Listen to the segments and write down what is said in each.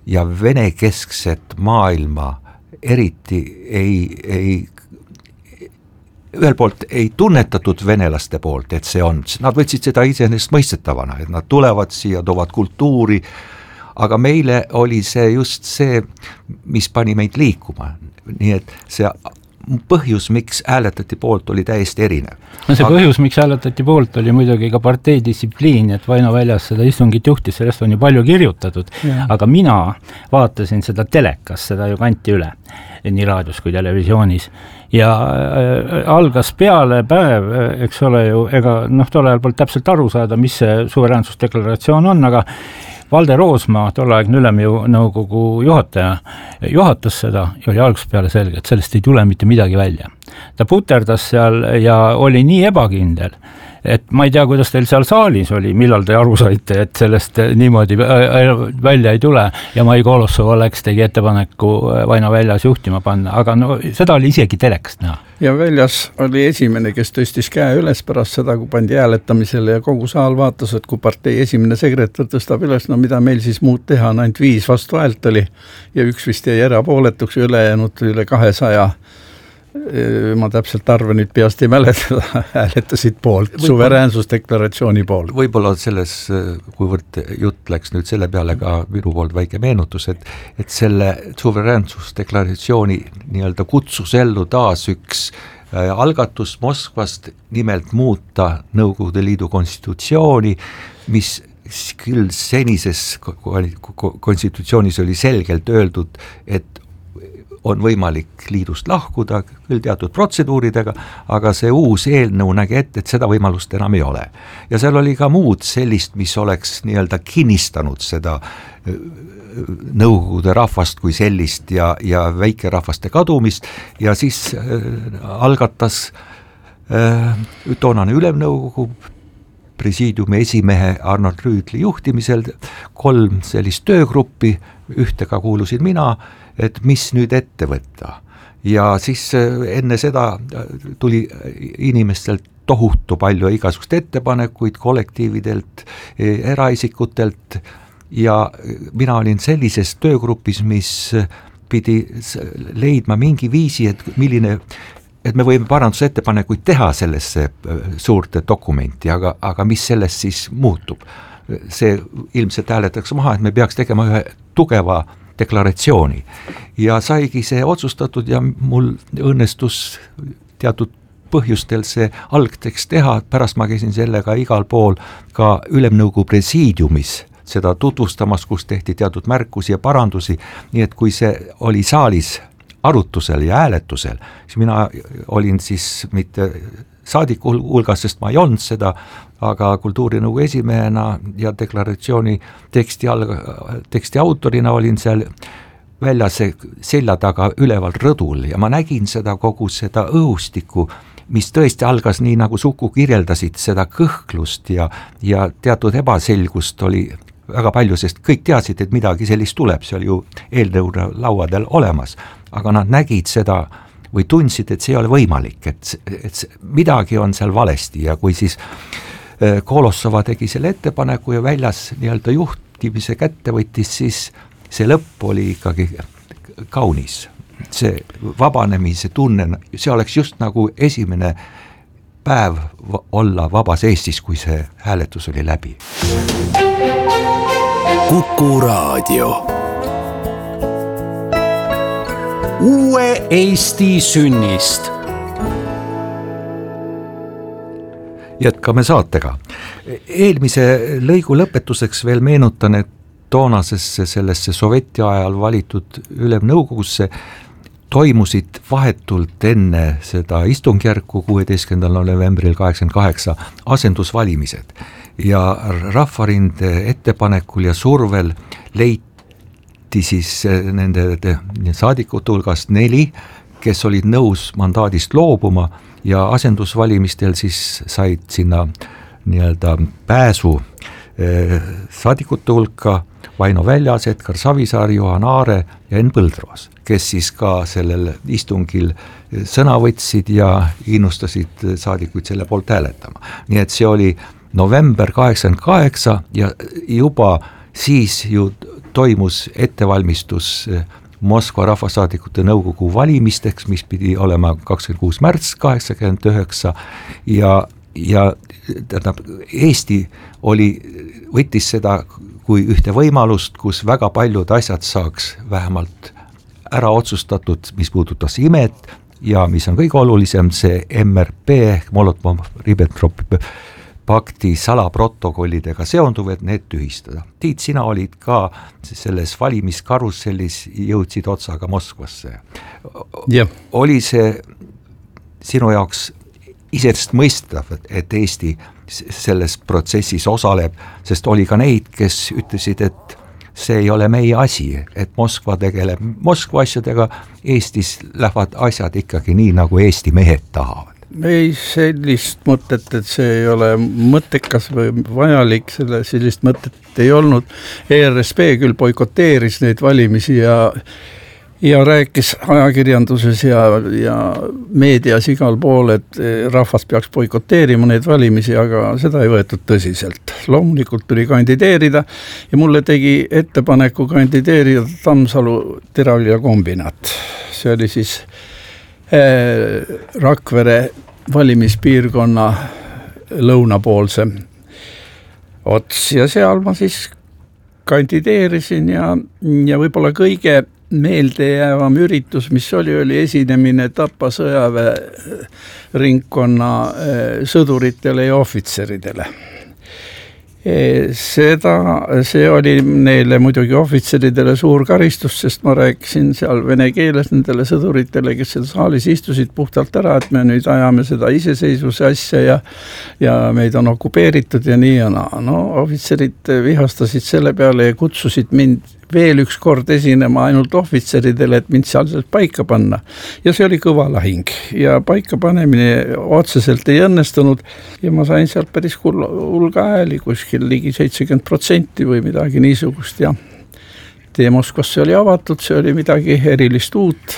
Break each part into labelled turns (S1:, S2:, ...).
S1: ja venekeskset maailma eriti ei ühel poolt ei tunnetatud venelaste poolt, et see on, nad võtsid seda iseenesest mõistetavana, et nad tulevad siia, toovad kultuuri, aga meile oli see just see, mis pani meid liikuma, nii et see põhjus, miks hääletati poolt, oli täiesti erinev.
S2: No see põhjus, miks hääletati poolt, oli muidugi ka parteidistsipliin, et Vaino väljas seda istungit juhtis, sellest on ju palju kirjutatud, aga mina vaatasin seda telekas, seda ju kanti üle, nii raadios kui televisioonis, ja algas peale päev, eks ole ju, ega tol ajal polnud täpselt aru saada, mis see suveräänsusdeklaratsioon on, aga Valde Roosmaa, tolleaegne Ülemnõukogu juhataja, juhatas seda ja oli algusest peale selge, et sellest ei tule mitte midagi välja. Ta puterdas seal ja oli nii ebakindel, et ma ei tea, kuidas teil seal saalis oli, millal te aru saite, et sellest niimoodi välja ei tule ja Mai Kolossov tegi ettepaneku Vaino väljas juhtima panna, aga seda oli isegi telekast näha.
S3: Ja väljas oli esimene, kes tõstis käe üles pärast seda, kui pandi hääletamisele ja kogu saal vaatas, et kui partei esimene sekretär tõstab üles, mida meil siis muud teha, ainult 5 vastu häält oli ja 1 vist jäi erapooletuks, ülejäänud üle 200. Ma täpselt arve nüüd peast ei mäletada, hääletasid poolt, suveräänsusdeklaratsiooni poolt.
S1: Võib-olla selles, kuivõrd jutt läks nüüd selle peale ka minu poolt väike meenutus, et selle suveräänsusdeklaratsiooni nii-öelda kutsus ellu taas üks algatus Moskvast, nimelt muuta Nõukogude Liidu konstitutsiooni, mis küll senises konstitutsioonis oli selgelt öeldud, et on võimalik liidust lahkuda, küll teatud protseduuridega, aga see uus eelnõu nägi ette, et seda võimalust enam ei ole. Ja seal oli ka muud sellist, mis oleks nii-öelda kinnistanud seda nõukogude rahvast kui sellist ja väikerahvaste kadumist ja siis algatas toonane Ülemnõukogu presiidiumi esimehe Arnold Rüütli juhtimisel 3 sellist töögruppi, ühtega kuulusin mina, et mis nüüd ette võtta. Ja siis enne seda tuli inimestelt tohutu palju igasugust ettepanekuid kollektiividelt, eraisikutelt ja mina olin sellises töögrupis, mis pidi leidma mingi viisi, et me võime parandusettepanekuid teha sellesse suurte dokumenti, aga mis sellest siis muutub? See ilmselt hääletakse maha, et me peaks tegema ühe tugeva deklaratsiooni ja saigi see otsustatud ja mul õnnestus teatud põhjustel see algtekst teha, pärast ma käisin sellega igal pool ka Ülemnõukogu presiidiumis seda tutvustamas, kus tehti teatud märkusi ja parandusi, nii et kui see oli saalis arutusel ja hääletusel, siis mina olin siis mitte saadiku hulgas, sest ma ei olnud seda, aga kultuurinõukogu esimehena ja deklaratsiooni teksti autorina olin seal väljas selja taga üleval rõdul ja ma nägin seda kogu seda õhustikku, mis tõesti algas nii, nagu Suku kirjeldasid, seda kõhklust ja teatud ebaselgust oli väga palju, sest kõik teadsid, et midagi sellist tuleb, see oli ju eelnõu lauadel olemas, aga nad nägid seda või tundsid, et see ei ole võimalik, et midagi on seal valesti ja kui siis Kolossova tegi selle ettepaneku ja väljas nii-öelda juhtimise kätte võttis, siis see lõpp oli ikkagi kaunis. See vabanemise tunne, see oleks just nagu esimene päev olla vabas Eestis, kui see hääletus oli läbi.
S4: Kuku Raadio.
S5: Uue Eesti sünnist.
S1: Jätkame saatega. Eelmise lõigu lõpetuseks veel meenutan, et toonasesse sellesse soveti ajal valitud Ülemnõukogusse toimusid vahetult enne seda istungjärku 16. novembril 88 asendusvalimised ja Rahvarinde ettepanekul ja survel leiti siis nende saadikute hulgast 4, kes olid nõus mandaadist loobuma ja asendusvalimistel siis said sinna nii-öelda pääsu saadikute hulka Vaino Väljas, Edgar Savisaar, Juhan Aare ja Enn Põldroas, kes siis ka sellel istungil sõna võtsid ja innustasid saadikuid selle poolt hääletama. Nii et see oli november 88 ja juba siis ju toimus ettevalmistus Moskva rahvasaadikute nõukogu valimisteks, mis pidi olema 26. märts 89 ja tähendab, Eesti võttis seda kui ühte võimalust, kus väga paljud asjad saaks vähemalt ära otsustatud, mis puudutas imet ja mis on kõige olulisem, see MRP ehk Molotov-Ribbentropi pakti salaprotokollidega seonduv, et need tühistada. Tiit, sina olid ka selles valimiskarussellis, jõudsid otsaga Moskvasse. Oli see sinu jaoks isest mõistav, et Eesti selles protsessis osaleb, sest oli ka neid, kes ütlesid, et see ei ole meie asi, et Moskva tegeleb Moskva asjadega, Eestis lähevad asjad ikkagi nii, nagu Eesti mehed tahavad.
S3: Ei sellist mõtet, et see ei ole mõttekas või vajalik, sellist mõtet ei olnud. ERSP küll boikoteeris neid valimisi ja rääkis ajakirjanduses ja meedias igal pool, et rahvas peaks boikoteerima neid valimisi, aga seda ei võetud tõsiselt. Loomulikult tuli kandideerida ja mulle tegi ettepaneku kandideerida Tammsalu teraviljakombinaat. See oli siis Rakvere valimispiirkonna lõunapoolse ots ja seal ma siis kandideerisin ja võib-olla kõige meeldejäävam üritus, mis oli esinemine Tapa sõjaväe ringkonna sõduritele ja ohvitseridele. See oli neile muidugi ohvitseridele suur karistus, sest ma rääkisin seal vene keeles nendele sõduritele, kes seal saalis istusid puhtalt ära, et me nüüd ajame seda iseseisvuse asja ja meid on okupeeritud ja nii ja naa. No ohvitserid vihastasid selle peale ja kutsusid mind veel üks kord esinema ainult ohvitseridele, et mind seal paika panna. Ja see oli kõva lahing ja paika panemine otseselt ei õnnestunud ja ma sain sealt päris hulga hääli, kuskil ligi 70% või midagi niisugust ja tee Moskvasse oli avatud, see oli midagi erilist uut.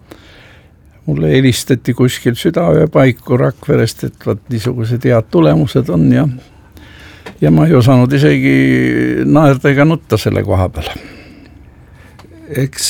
S3: Mulle helistati kuskil südaöö paiku Rakverest, et vaat niisugused head tulemused on ja ma ei osanud isegi naerda ega nutta selle koha peal.
S1: Eks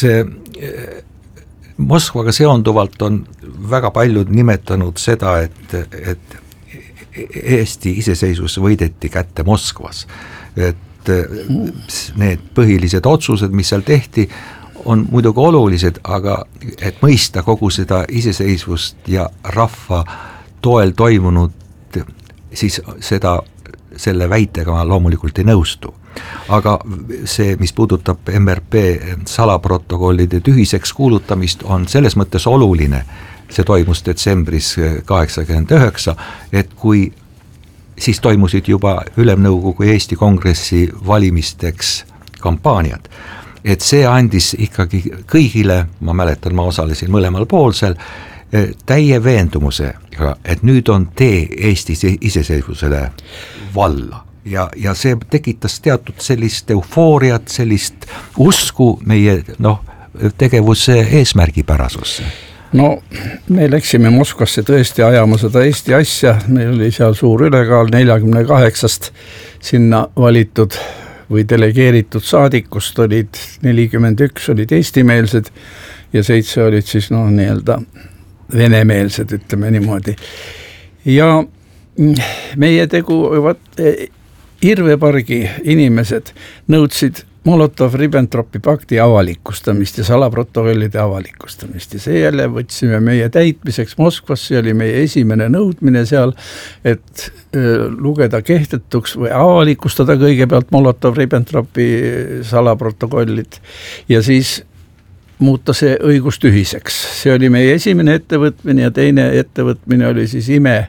S1: Moskvaga seonduvalt on väga paljud nimetanud seda, et Eesti iseseisvus võideti kätte Moskvas. Et need põhilised otsused, mis seal tehti, on muidugi olulised, aga et mõista kogu seda iseseisvust ja rahva toel toimunud, siis selle väitega ma loomulikult ei nõustu. Aga see, mis puudutab MRP salaprotokollide tühiseks kuulutamist, on selles mõttes oluline, see toimus detsembris 89, et kui siis toimusid juba Ülemnõukogu Eesti Kongressi valimisteks kampaaniad, et see andis ikkagi kõigile, ma mäletan, ma osalesin mõlemal poolsel, täie veendumuse, et nüüd on tee Eesti iseseisvusele valla. Ja see tekitas teatud sellist eufooriat, sellist usku meie tegevuse eesmärgipärasusse.
S3: No me läksime Moskvasse tõesti ajama seda Eesti asja, meil oli seal suur ülekaal 48-st sinna valitud või delegeeritud saadikust olid 41 olid eestimeelsed ja 7 olid siis nii-öelda venemeelsed, ütleme niimoodi. Ja meie tegu Irvepargi inimesed nõudsid Molotov-Ribbentropi pakti avalikustamist ja salaprotokollide avalikustamist ja see jälle võtsime meie täitmiseks Moskvas, see oli meie esimene nõudmine seal, et lugeda kehtetuks või avalikustada kõigepealt Molotov-Ribbentropi salaprotokollid ja siis muuta see õigustühiseks. See oli meie esimene ettevõtmine ja teine ettevõtmine oli siis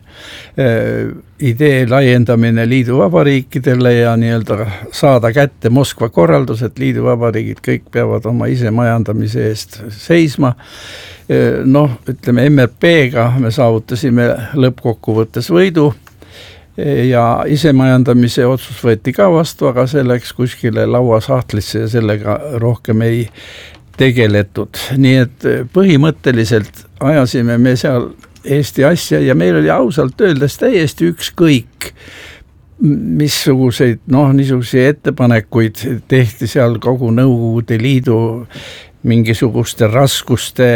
S3: idee laiendamine liiduvabariikidele ja nii-öelda saada kätte Moskva korraldus, et liiduvabariigid kõik peavad oma isemajandamise eest seisma. Ütleme MRP-ga me saavutasime lõppkokkuvõttes võidu ja isemajandamise otsus võeti ka vastu, aga see läks kuskile lauasahtlisse ja sellega rohkem ei tegeletud. Nii et põhimõtteliselt ajasime me seal Eesti asja ja meil oli ausalt öeldes täiesti ükskõik, missuguseid niisuguseid ettepanekuid tehti seal kogu Nõukogude Liidu mingisuguste raskuste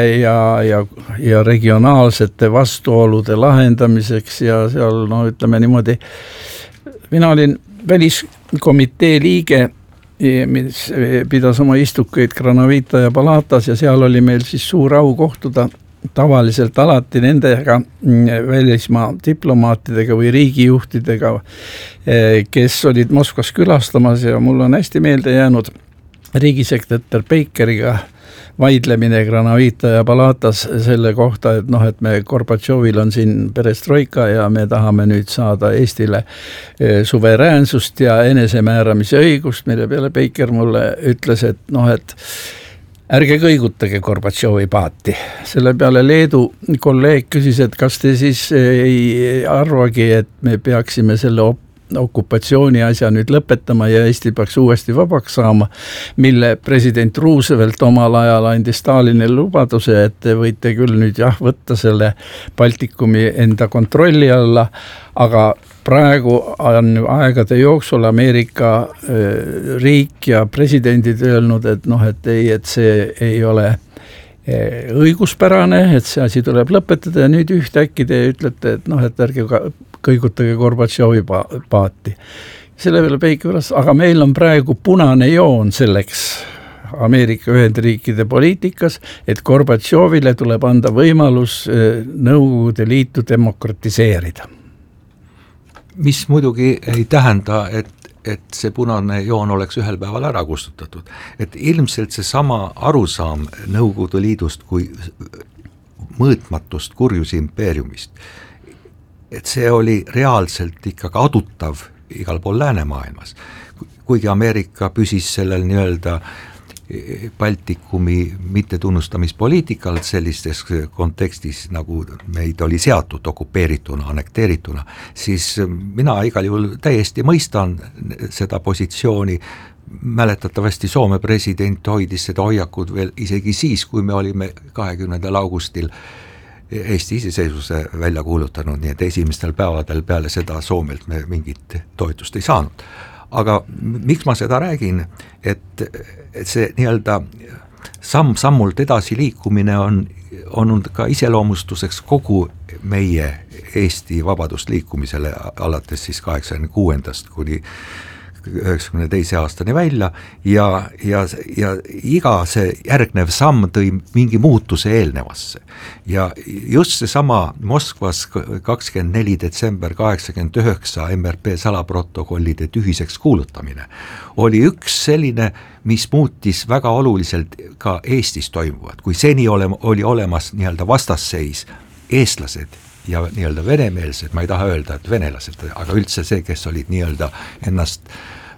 S3: ja regionaalsete vastuolude lahendamiseks ja seal ütleme niimoodi, mina olin väliskomitee liige, mis pidas oma istukeid Granavita ja Palatas ja seal oli meil siis suur au kohtuda tavaliselt alati nendega välismaa diplomaatidega või riigijuhtidega, kes olid Moskvas külastamas ja mul on hästi meelde jäänud riigisekretär Bakeriga vaidlemine Granavita ja Palatas selle kohta, et me Gorbatšovil on siin perestroika ja me tahame nüüd saada Eestile suveräänsust ja enesemääramise õigust, mille peale Baker mulle ütles, et ärge kõigutage Gorbatšovi paati. Selle peale Leedu kolleeg küsis, et kas te siis ei arvagi, et me peaksime selle okupatsiooni asja nüüd lõpetama ja Eesti peaks uuesti vabaks saama, mille president Roosevelt omal ajal andis Stalinile lubaduse, et te võite küll nüüd võtta selle Baltikumi enda kontrolli alla, aga praegu on aegade jooksul Ameerika riik ja presidendid öelnud, et see ei ole õiguspärane, et see asi tuleb lõpetada ja nüüd ühtäkki te ütlete, et ärge kõigutage Gorbatšovi paati. Selle peale Peiküras, aga meil on praegu punane joon selleks Ameerika Ühendriikide poliitikas, et Gorbatšovile tuleb anda võimalus Nõukogude Liitu demokratiseerida.
S1: Mis muidugi ei tähenda, et see punane joon oleks ühel päeval ära kustutatud. Et ilmselt see sama arusaam Nõukogude Liidust kui mõõtmatust kurjuse impeeriumist, et see oli reaalselt ikkagi adutav igal pool läänemaailmas. Kuigi Ameerika püsis sellel nii-öelda Baltikumi mittetunnustamispoliitikal sellistes kontekstis, nagu meid oli seatud okupeerituna, annekteerituna, siis mina igal juhul täiesti mõistan seda positsiooni. Mäletatavasti Soome president hoidis seda hoiakud veel isegi siis, kui me olime 20. augustil Eesti iseseisvuse välja kuulutanud, nii et esimestel päevadel peale seda Soomelt me mingit toetust ei saanud. Aga miks ma seda räägin, et see nii-öelda samm-sammult edasi liikumine on ka iseloomustuseks kogu meie Eesti vabadusliikumisele alates siis 86. kuni 92. aastani välja ja iga see järgnev samm tõi mingi muutuse eelnevasse. Ja just see sama Moskvas 24. detsember 89 MRP salaprotokollide tühiseks kuulutamine oli üks selline, mis muutis väga oluliselt ka Eestis toimuvat, kui seni oli olemas nii-öelda vastasseis eestlased ja nii-öelda venemeelsed, ma ei taha öelda, et venelased, aga üldse see, kes olid nii-öelda ennast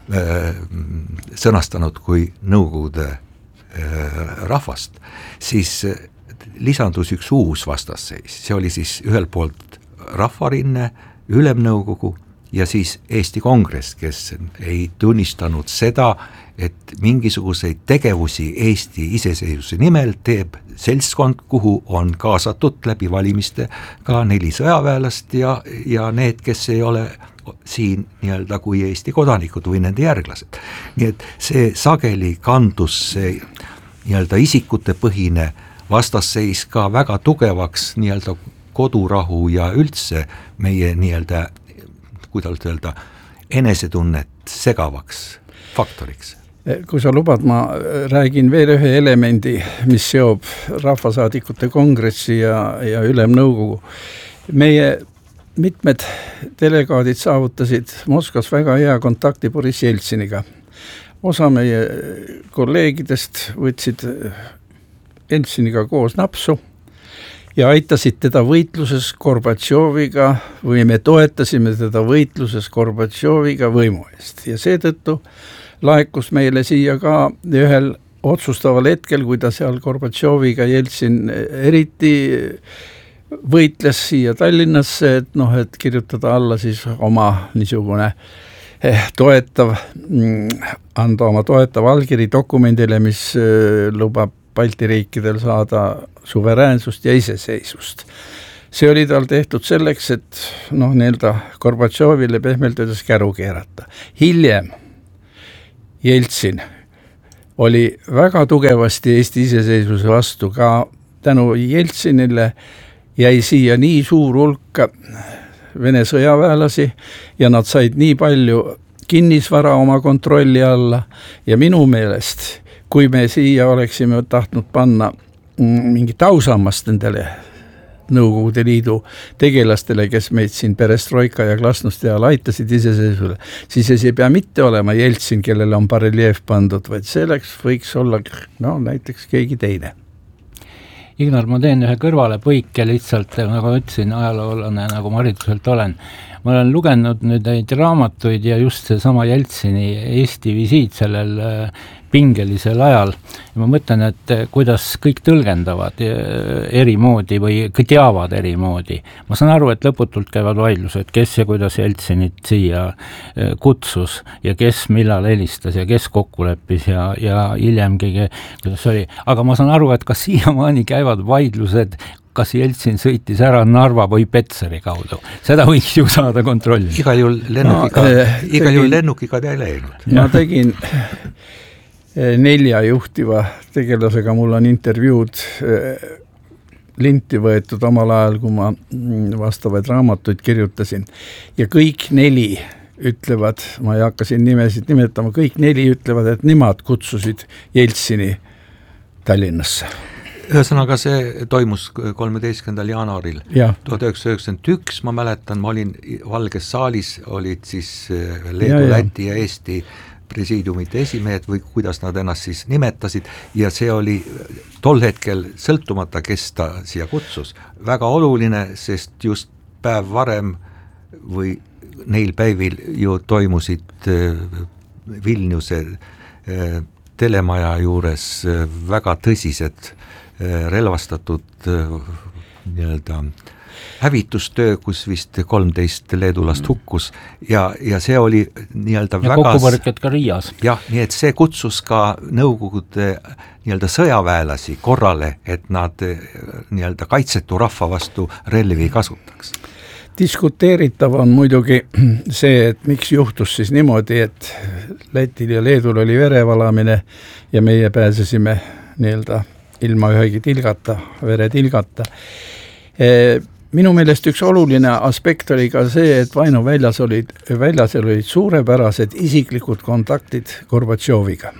S1: sõnastanud kui Nõukogude rahvast, siis lisandus üks uus vastasseis. See oli siis ühelt poolt Rahvarinne, Ülemnõukogu ja siis Eesti Kongress, kes ei tunnistanud seda, et mingisuguseid tegevusi Eesti iseseisvuse nimel teeb seltskond, kuhu on kaasatud läbi valimiste ka 4 sõjaväelast ja need, kes ei ole siin nii-öelda kui Eesti kodanikud või nende järglased. Nii et see sageli kandus see nii-öelda isikute põhine vastasseis ka väga tugevaks nii-öelda kodurahu ja üldse meie nii-öelda, kuidas öelda, enesetunnet segavaks faktoriks.
S3: Kui sa lubad, ma räägin veel ühe elemendi, mis seob rahvasaadikute kongressi ja Ülemnõukogu. Meie mitmed delegaadid saavutasid Moskvas väga hea kontakti Boris Jeltsiniga. Osa meie kolleegidest võtsid Jeltsiniga koos napsu ja aitasid teda võitluses Gorbatšoviga või me toetasime teda võitluses Gorbatšoviga võimu eest. Ja seetõttu laekus meile siia ka ühel otsustaval hetkel, kui ta seal Gorbatšoviga Jeltsin eriti võitles siia Tallinnasse, et kirjutada alla siis oma niisugune toetav, anda oma toetav allkiri dokumendile, mis lubab Balti riikidel saada suveräänsust ja iseseisvust. see oli tal tehtud selleks, et nii-öelda Gorbatšovile pehmelt öeldes käru keerata. Hiljem Jeltsin oli väga tugevasti Eesti iseseisvuse vastu, ka tänu Jeltsinile jäi siia nii suur hulk Vene sõjaväelasi ja nad said nii palju kinnisvara oma kontrolli alla ja minu meelest, kui me siia oleksime tahtnud panna mingit ausammast nendele Nõukogude Liidu tegelastele, kes meid siin perestroika ja glasnosti ajal aitasid iseseisvule, siis ei pea mitte olema Jeltsin, kellele on bareljeef pandud, vaid selleks võiks olla näiteks keegi teine.
S2: Ignar, ma teen ühe kõrvale põike lihtsalt, nagu ütlesin, ajaloolane, nagu ma hariduselt olen. Ma olen lugenud nüüd neid raamatuid ja just see sama Jeltsini Eesti visiit sellel pingelisel ajal. Ja ma mõtlen, et kuidas kõik tõlgendavad eri moodi või kõik teavad eri moodi. Ma saan aru, et lõputult käivad vaidlused, kes ja kuidas Jeltsinit siia kutsus ja kes millal helistas ja kes kokku leppis ja hiljem keegi, kuidas oli. Aga ma saan aru, et kas siiamaani käivad vaidlused, kas Jeltsin sõitis ära Narva või Petseri kaudu. Seda võiks ju saada kontrolli.
S1: Igal juhul lennukiga ta ei läinud.
S3: Ma tegin 4 juhtiva tegelasega, mul on intervjuud linti võetud omal ajal, kui ma vastavaid raamatuid kirjutasin. Ja kõik 4 ütlevad, ma ei hakka siin nimesid nimetama, kõik 4 ütlevad, et nemad kutsusid Jeltsini Tallinnasse.
S1: Ühesõnaga see toimus 13. jaanuaril 1991, ma mäletan, ma olin Valges saalis, olid siis Leedu, Läti ja Eesti presiidiumite esimehed või kuidas nad ennast siis nimetasid ja see oli tol hetkel sõltumata, kes ta siia kutsus. Väga oluline, sest just päev varem või neil päivil ju toimusid Vilniuse telemaja juures väga tõsised relvastatud nii-öelda hävitustöö, kus vist 13 leedulast hukkus ja see oli nii-öelda
S2: ja
S1: väga...
S2: kokkupõrked ka Riias.
S1: Jah, nii et see kutsus ka Nõukogude nii-öelda sõjaväelasi korrale, et nad nii-öelda kaitsetu rahva vastu relvi kasutaks.
S3: Diskuteeritav on muidugi see, et miks juhtus siis niimoodi, et Lätil ja Leedul oli verevalamine ja meie pääsesime nii-öelda ilma ühegi tilgata, veretilgata. Minu meelest üks oluline aspekt oli ka see, et Vaino väljas olid suurepärased isiklikud kontaktid Gorbatšoviga.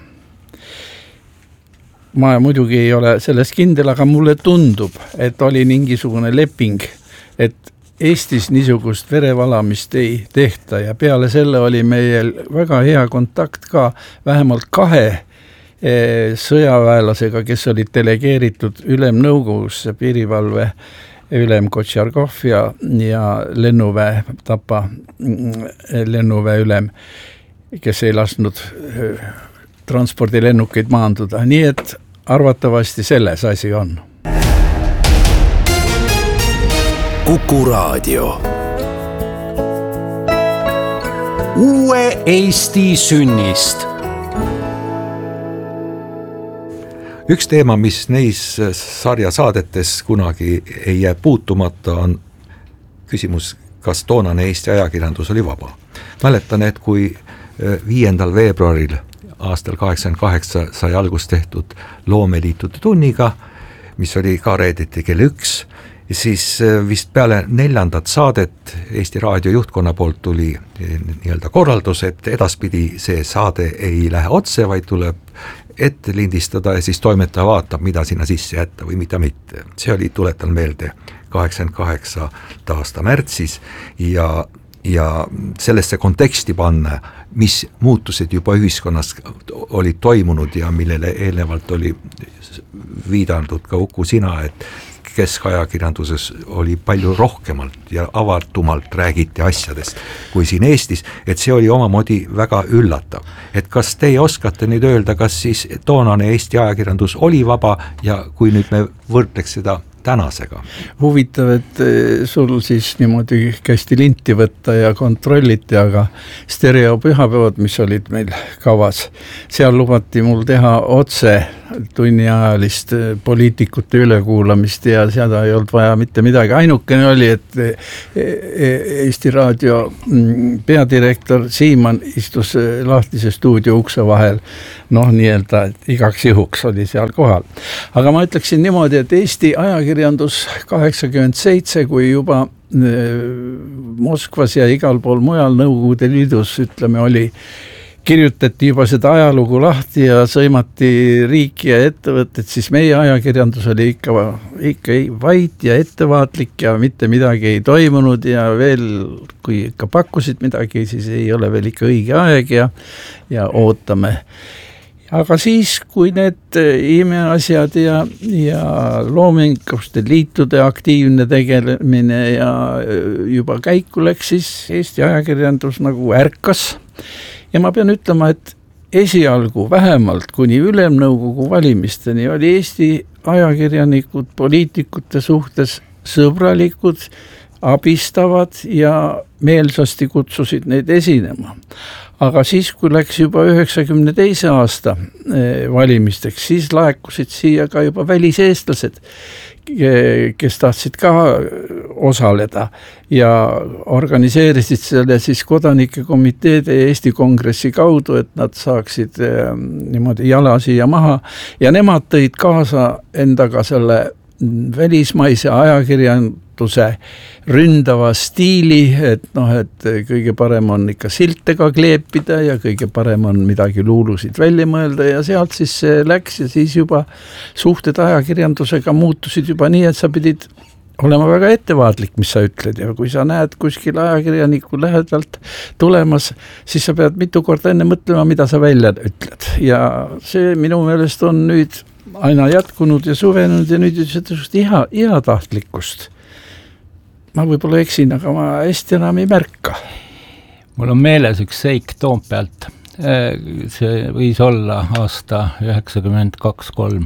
S3: Ma muidugi ei ole sellest kindel, aga mulle tundub, et oli mingisugune leping, et Eestis niisugust verevalamist ei tehta ja peale selle oli meil väga hea kontakt ka vähemalt 2 sõjaväelasega, kes olid delegeeritud ülemnõukogusse, piirivalve ülem Kotšarkov ja lennuväe Tapa lennuväe ülem, kes ei lasknud transpordilennukeid maanduda. Nii et arvatavasti selles asi on.
S4: Kuku Raadio.
S5: Uue Eesti sünnist.
S1: Üks teema, mis neis sarja saadetes kunagi ei jää puutumata, on küsimus, kas toonane Eesti ajakirjandus oli vaba. Mäletan, et kui 5. veebruaril aastal 88 sai algust tehtud Loomeliitude tunniga, mis oli ka reedeti kell 1, siis vist peale 4. saadet Eesti Raadio juhtkonna poolt tuli nii-öelda korraldus, et edaspidi see saade ei lähe otse, vaid tuleb ette lindistada ja siis toimetaja vaatab, mida sinna sisse jätta või mida mitte. See oli, tuletan meelde, 88 aasta märtsis ja sellesse konteksti panna, mis muutused juba ühiskonnas olid toimunud ja millele eelnevalt oli viidanud ka Uku sina, et keskajakirjanduses oli palju rohkemalt ja avartumalt räägiti asjadest kui siin Eestis, et see oli omamoodi väga üllatav. Et kas teie oskate nüüd öelda, kas siis toonane Eesti ajakirjandus oli vaba ja kui nüüd me võrdleks seda tänasega?
S3: Huvitav, et sul siis niimoodi kästi linti võtta ja kontrolliti, aga stereopühapäevad, mis olid meil kavas, seal lubati mul teha otse tunniajalist poliitikute ülekuulamist ja seda ei olnud vaja mitte midagi. Ainukene oli, et Eesti Raadio peadirektor Siimann istus lahtise stuudio ukse vahel, nii-öelda igaks juhuks oli seal kohal. Aga ma ütleksin niimoodi, et Eesti ajakirjandus 87, kui juba Moskvas ja igal pool mujal Nõukogude Liidus, kirjutati juba seda ajalugu lahti ja sõimati riiki ja ettevõtted, siis meie ajakirjandus oli ikka vait ja ettevaatlik ja mitte midagi ei toimunud ja veel, kui ikka pakkusid midagi, siis ei ole veel ikka õige aeg ja ootame. Aga siis, kui need imeasjad ja loominguste liitude aktiivne tegelemine ja juba käiku läks, siis Eesti ajakirjandus nagu ärkas. Ja ma pean ütlema, et esialgu vähemalt kuni Ülemnõukogu valimisteni oli Eesti ajakirjanikud poliitikute suhtes sõbralikud, abistavad ja meelsasti kutsusid neid esinema. Aga siis, kui läks juba 92. aasta valimisteks, siis laekusid siia ka juba väliseestlased, kes tahtsid ka osaleda ja organiseerisid selle siis kodanike komiteede ja Eesti Kongressi kaudu, et nad saaksid niimoodi jala siia maha ja nemad tõid kaasa endaga selle välismaise ajakirjanduse ründava stiili, et kõige parem on ikka siltega kleepida ja kõige parem on midagi luulusid välja mõelda ja sealt siis see läks ja siis juba suhted ajakirjandusega muutusid juba nii, et sa pidid olema väga ettevaatlik, mis sa ütled ja kui sa näed kuskil ajakirjaniku lähedalt tulemas, siis sa pead mitu korda enne mõtlema, mida sa välja ütled ja see minu meelest on nüüd aina jätkunud ja suvenud ja nüüd seda heatahtlikkust. Ma võib-olla eksin, aga ma hästi enam ei märka.
S2: Mul on meeles üks seik Toompealt. See võis olla aasta 92-3,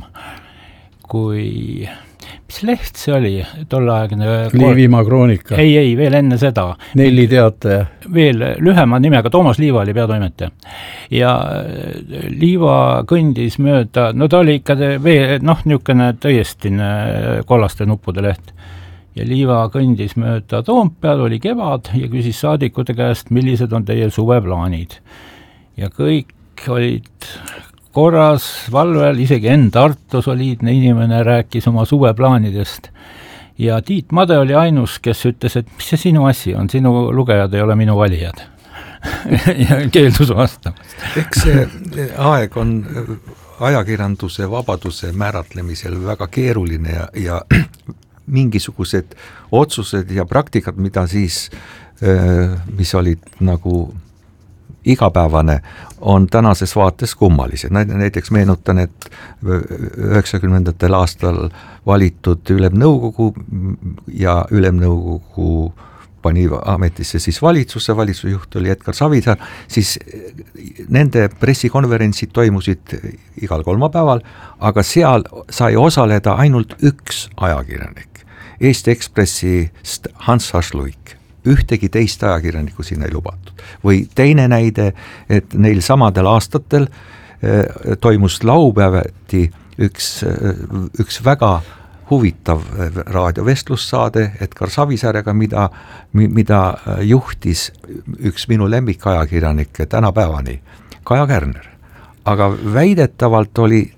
S2: kui... Mis leht see oli? Tolleaegne...
S3: Liivimaa kroonika.
S2: Ei, veel enne seda.
S3: Nelli teataja.
S2: Veel lühema nimega, Toomas Liiva oli peatoimetaja. Ja Liiva kõndis mööda, ta oli ikka niisugune tõestine kollaste nuppude leht. Ja Liiva kõndis mööda Toompeal, oli kevad ja küsis saadikute käest, millised on teie suveplaanid. Ja kõik olid... korras, valvel, isegi Tartu soliidne inimene rääkis oma suveplaanidest. Ja Tiit Made oli ainus, kes ütles, et mis see sinu asi on, sinu lugejad ei ole minu valijad. Ja keeldus vastamast.
S1: Eks see aeg on ajakirjanduse vabaduse määratlemisel väga keeruline ja mingisugused otsused ja praktikad, mida siis, mis olid nagu igapäevane, on tänases vaates kummalised. Näiteks meenutan, et 90. aastal valitud Ülemnõukogu ja Ülemnõukogu pani ametisse siis valitsuse juht oli Edgar Savisaar, siis nende pressikonverentsid toimusid igal kolmapäeval, aga seal sai osaleda ainult üks ajakirjanik, Eesti Ekspressist Hans Hašluik. Ühtegi teist ajakirjanikku sinna ei lubatud. Või teine näide, et neil samadel aastatel toimus laupäevati üks väga huvitav raadiovestlussaade Edgar Savisaarega, mida juhtis üks minu lemmikajakirjanikke tänapäevani, Kaja Kärner. Aga väidetavalt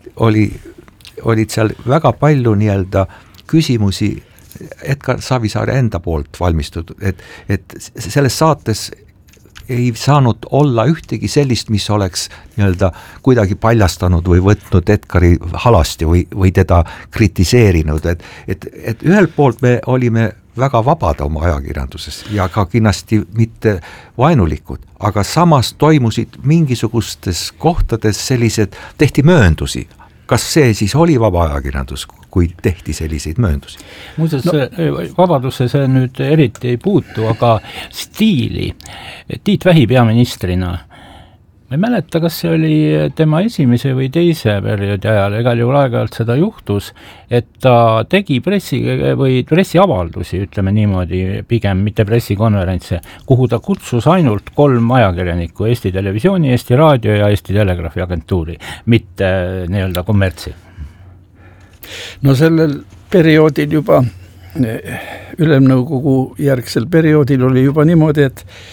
S1: olid seal väga palju nii-öelda küsimusi Edgar Savisaare enda poolt valmistutud, et selles saates ei saanud olla ühtegi sellist, mis oleks nii-öelda kuidagi paljastanud või võtnud Edgari halasti või teda kritiseerinud, et ühelt poolt me olime väga vabad oma ajakirjanduses ja ka kindlasti mitte vaenulikud, aga samas toimusid mingisugustes kohtades sellised, tehti mööndusi. Kas see siis oli vaba ajakirjandus, kui tehti selliseid mööndusi?
S2: Muuseas, vabadusse see nüüd eriti ei puutu, aga stiili. Tiit Vähi peaministrina ma ei mäleta, kas see oli tema esimese või teise perioodi ajal, egal juhul aeg-ajalt seda juhtus, et ta tegi pressiavaldusi, ütleme niimoodi, pigem mitte pressikonverentse, kuhu ta kutsus ainult 3 ajakirjanikku, Eesti Televisiooni, Eesti Raadio ja Eesti Telegraafi agentuuri, mitte nii-öelda kommertsi.
S3: No sellel perioodil juba, Ülemnõukogu järgsel perioodil oli juba niimoodi,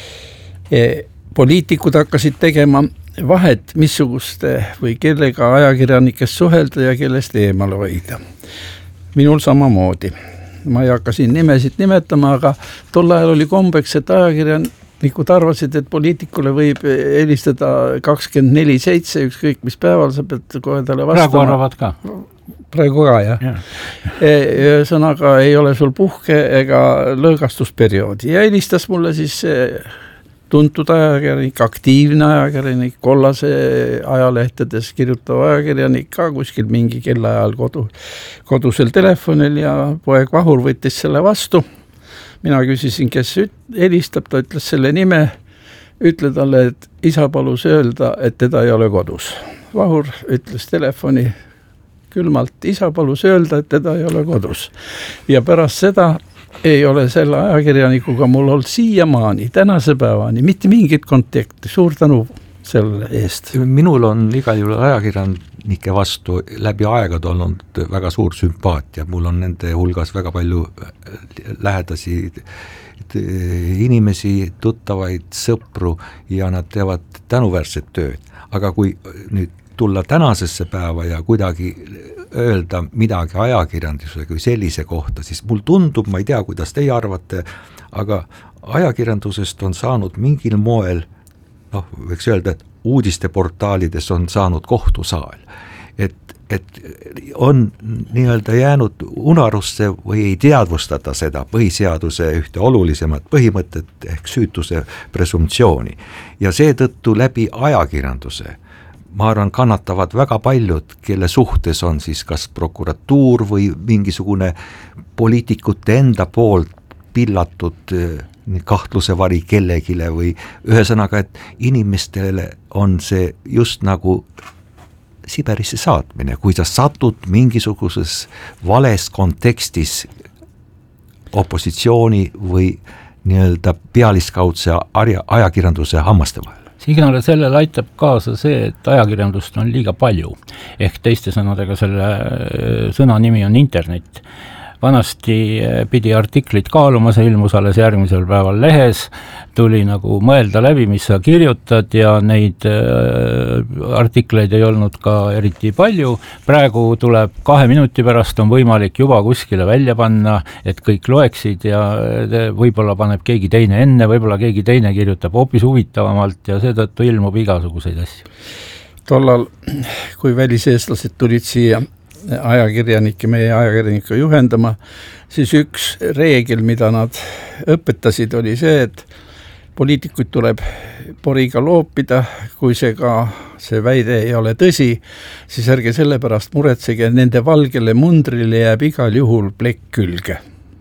S3: et poliitikud hakkasid tegema vahet, missuguste või kellega ajakirjanikest suhelda ja kellest eemale hoida. Minul samamoodi. Ma ei hakka siin nimesid nimetama, aga tol ajal oli kombeks, et ajakirjanikud arvasid, et poliitikule võib helistada 24/7, ükskõik mis päeval, sa pead kohe talle vastama.
S2: Praegu arvavad ka.
S3: Praegu ka, jah. Sõnaga ei ole sul puhke ega lõõgastusperioodi ja helistas mulle siis tuntud ajakirjanik, aktiivne ajakirjanik, kollase ajalehtedes kirjutav ajakirjanik ka kuskil mingi kellaajal kodusel telefonil ja poeg Vahur võttis selle vastu. Mina küsisin, kes helistab, ta ütles selle nime, ütle talle, et isa palus öelda, et teda ei ole kodus. Vahur ütles telefoni külmalt, isa palus öelda, et teda ei ole kodus. Ja pärast seda ei ole selle ajakirjanikuga mul olnud siiamaani, tänase päevani, mitte mingit kontakti, suur tänu selle eest.
S1: Minul on igal juhul ajakirjanike vastu läbi aegad olnud väga suur sümpaatia, mul on nende hulgas väga palju lähedasi inimesi, tuttavaid, sõpru ja nad teevad tänuväärset tööd, aga kui nüüd tulla tänasesse päeva ja kuidagi öelda midagi ajakirjanduse kui sellise kohta, siis mul tundub, ma ei tea, kuidas teie arvate, aga ajakirjandusest on saanud mingil moel, võiks öelda, et uudisteportaalides on saanud kohtusaal. Et on nii-öelda jäänud unarusse või ei teadvustata seda põhiseaduse ühte olulisemat põhimõtet ehk süütuse presumptsiooni. Ja seetõttu läbi ajakirjanduse ma arvan, kannatavad väga paljud, kelle suhtes on siis kas prokuratuur või mingisugune poliitikute enda poolt pillatud kahtlusevari kellegile või ühesõnaga, et inimestele on see just nagu Siberisse saatmine, kui sa satud mingisuguses vales kontekstis opositsiooni või nii-öelda pealiskaudse ajakirjanduse hammaste vahel.
S2: Signale sellele aitab kaasa see, et ajakirjandust on liiga palju. Ehk teiste sõnadega selle sõna nimi on internet. Vanasti pidi artiklit kaaluma, see ilmus alles järgmisel päeval lehes, tuli nagu mõelda läbi, mis sa kirjutad ja neid artikleid ei olnud ka eriti palju. Praegu tuleb 2 minuti pärast on võimalik juba kuskile välja panna, et kõik loeksid ja võib-olla paneb keegi teine enne, võib-olla keegi teine kirjutab hoopis huvitavamalt ja seetõttu ilmub igasuguseid asju.
S3: Tollal, kui väliseestlased tulid siia meie ajakirjanikke juhendama, siis üks reegel, mida nad õpetasid, oli see, et poliitikuid tuleb poriga loopida, kui see väide ei ole tõsi, siis ärge sellepärast muretsege, nende valgele mundrile jääb igal juhul plekk külge.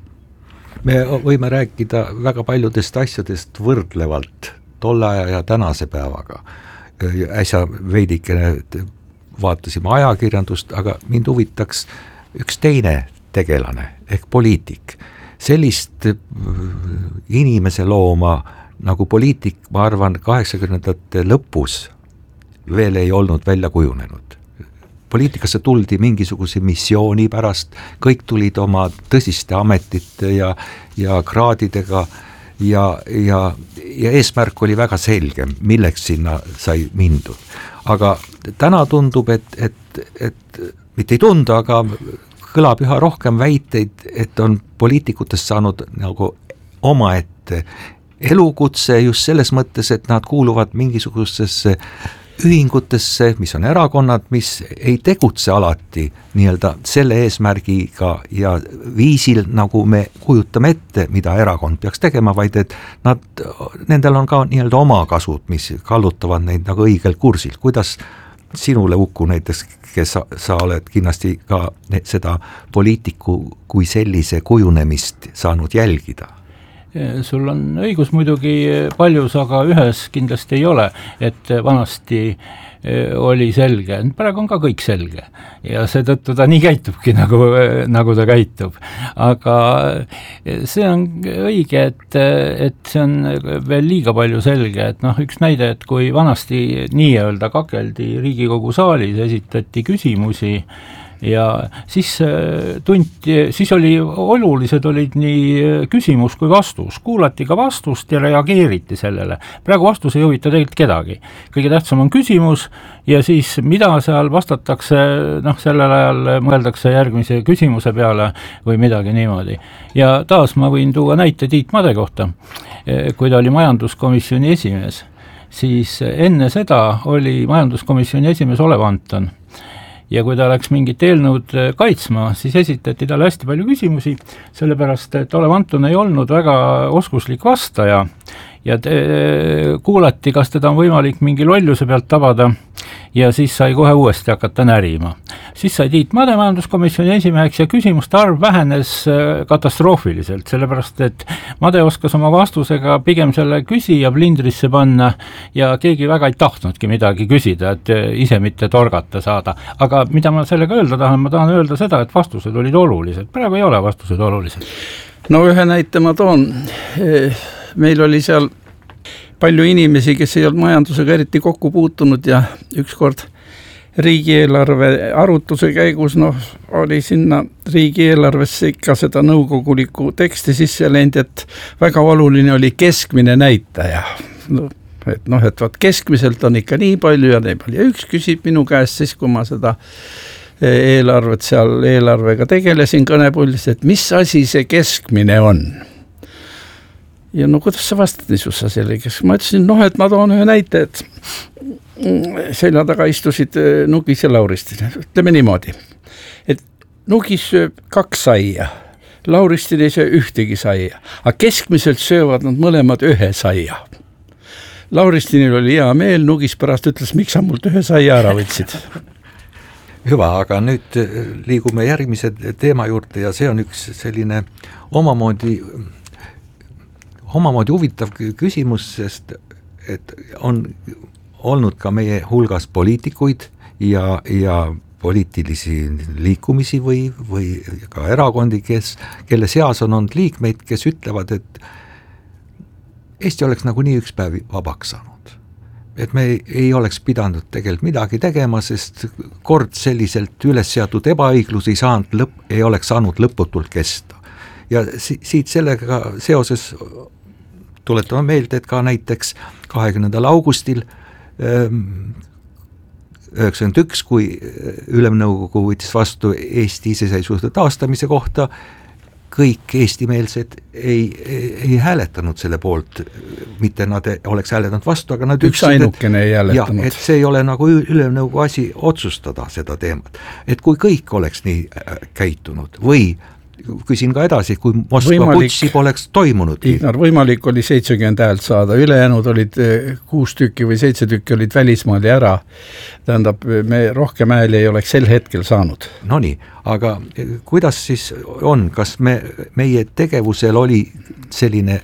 S1: Me võime rääkida väga paljudest asjadest võrdlevalt tolle aja ja tänase päevaga. Äsja veidikene vaatasime ajakirjandust, aga mind huvitaks üks teine tegelane ehk poliitik. Sellist inimese looma nagu poliitik, ma arvan, 80ndate lõpus veel ei olnud välja kujunenud. Poliitikasse tuldi mingisuguse missiooni pärast, kõik tulid oma tõsiste ametite ja kraadidega ja eesmärk oli väga selge, milleks sinna sai mindud. Aga täna tundub, et mitte ei tundu, aga kõlab üha rohkem väiteid, et on poliitikutest saanud nagu omaette elukutse just selles mõttes, et nad kuuluvad mingisugusesse ühingutesse, mis on erakonnad, mis ei tegutse alati nii-öelda selle eesmärgiga ja viisil, nagu me kujutame ette, mida erakond peaks tegema, vaid et nendel on ka nii-öelda oma kasud, mis kallutavad neid nagu õigel kursil. Kuidas sinule, Uku, näiteks, kes sa oled kindlasti ka seda poliitiku kui sellise kujunemist saanud jälgida?
S2: Sul on õigus muidugi paljus, aga ühes kindlasti ei ole, et vanasti oli selge, praegu on ka kõik selge ja seetõttu ta nii käitubki, nagu ta käitub. Aga see on õige, et see on veel liiga palju selge, et üks näide, et kui vanasti nii-öelda kakeldi Riigikogu saalis, esitati küsimusi ja siis oli olulised olid nii küsimus kui vastus, kuulati ka vastust ja reageeriti sellele. Praegu vastus ei huvita tegelikult kedagi. Kõige tähtsam on küsimus ja siis mida seal vastatakse, sellel ajal mõeldakse järgmise küsimuse peale või midagi niimoodi. Ja taas ma võin tuua näite Tiit Made kohta, kui ta oli majanduskomisjoni esimees, siis enne seda oli majanduskomisjoni esimees Olev Anton. Ja kui ta läks mingit eelnõud kaitsma, siis esitati talle hästi palju küsimusi, sellepärast, et Olev Anton ei olnud väga oskuslik vastaja ja kuulati, kas teda on võimalik mingi lolluse pealt tabada ja siis sai kohe uuesti hakata närima. Siis sai Tiit Made majanduskomisjoni esimeheks ja küsimuste arv vähenes katastroofiliselt, sellepärast, et Made oskas oma vastusega pigem selle küsija plindrisse panna ja keegi väga ei tahtnudki midagi küsida, et ise mitte torgata saada. Aga mida ma sellega öelda tahan? Ma tahan öelda seda, et vastused olid olulised. Praegu ei ole vastused olulised.
S3: No ühe näite ma toon. Meil oli seal palju inimesi, kes ei olnud majandusega eriti kokku puutunud ja ükskord riigieelarve arutuse käigus oli sinna riigieelarvesse ikka seda nõukogulikku teksti sisse läinud, et väga oluline oli keskmine näitaja. Et keskmiselt on ikka nii palju ja nii palju. Ja üks küsib minu käest siis, kui ma seda eelarvet seal eelarvega tegelesin kõnepuldis, et mis asi see keskmine on? Ja kuidas sa vastad niisuguse asjale? Ma ütlesin, et ma toon ühe näite, et selja taga istusid Nugis ja Lauristin. Ütleme niimoodi, et Nugis sööb 2 saia, Lauristin ei söö ühtegi saia, aga keskmiselt söövad nad mõlemad 1 saia. Lauristinil oli hea meel, Nugis pärast ütles, miks sa mult 1 saia ära võtsid?
S1: Hüva, aga nüüd liigume järgmise teema juurde ja see on üks selline omamoodi huvitav küsimus, sest et on olnud ka meie hulgas poliitikuid ja poliitilisi liikumisi või ka erakondi, kelle seas on olnud liikmeid, kes ütlevad, et Eesti oleks nagunii üks päev vabaks saanud. Et me ei oleks pidanud tegelikult midagi tegema, sest kord selliselt üles seatud ebaõiglus ei oleks saanud lõputult kesta. Ja siit sellega seoses tuletame meelde, et ka näiteks 20. augustil 1991, kui Ülemnõukogu võttis vastu Eesti iseseisvuse taastamise kohta, kõik eestimeelsed ei hääletanud selle poolt, mitte nad oleks hääletanud vastu, aga nad
S3: üks ainukene ei hääletanud.
S1: Et see ei ole nagu Ülemnõukogu asi otsustada seda teemat. Et kui kõik oleks nii käitunud või küsin ka edasi, kui Moskva putsi poleks toimunud.
S3: Ignar, võimalik oli 70 häält saada, ülejäänud olid 6 tükki või 7 tükki olid välismaal ja ära. Tähendab, me rohkem hääli ei oleks sel hetkel saanud.
S1: No nii, aga kuidas siis on, kas meie tegevusel oli selline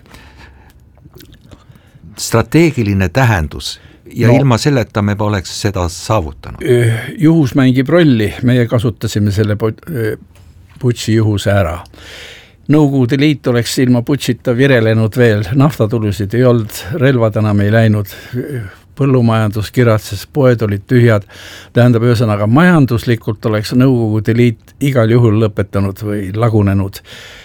S1: strateegiline tähendus ja ilma selleta me poleks seda saavutanud?
S3: Juhus mängib rolli, meie kasutasime selle putsi juhuse ära. Nõukogude Liit oleks ilma putsita virelenud veel, naftatulusid ei olnud, relvad enam ei läinud, põllumajandus kiratses, poed olid tühjad, tähendab ühesõnaga majanduslikult oleks Nõukogude Liit igal juhul lõpetanud või lagunenud,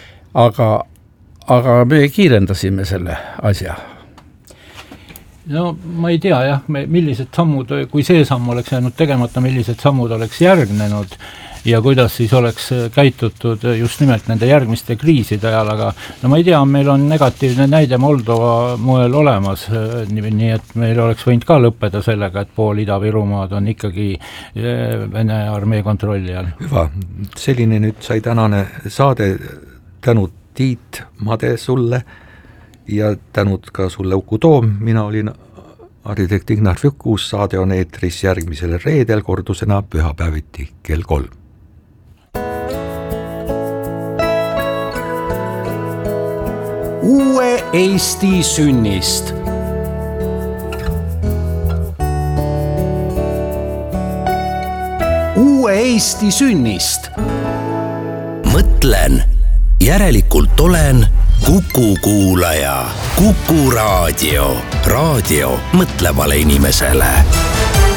S3: aga me kiirendasime selle asja.
S2: No ma ei tea jah, millised sammud, kui see samm oleks jäänud tegemata, millised sammud oleks järgnenud ja kuidas siis oleks käitutud just nimelt nende järgmiste kriiside ajal, aga no ma ei tea, meil on negatiivne näide Moldova moel olemas, nii et meil oleks võinud ka lõppeda sellega, et pool Ida-Virumaad on ikkagi Vene armee kontrolli all.
S1: Hüva, selline nüüd sai tänane saade, tänud Tiit Made sulle ja tänud ka sulle Uku Toom, mina olin arhitekt Ignar Fjukus, saade on eetris järgmisel reedel, kordusena pühapäeviti kell 3.
S5: uue Eesti sünnist. Uue Eesti sünnist.
S4: Mõtlen, järelikult olen Kuku kuulaja. Kuku raadio. Raadio mõtlevale inimesele.